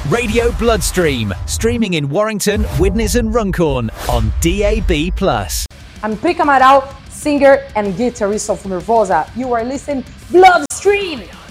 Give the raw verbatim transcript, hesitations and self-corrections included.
Radio Bloodstream, streaming in Warrington, Widnes and Runcorn on D A B plus. I'm Prica Amaral, singer and guitarist of Nervosa. You are listening Bloodstream!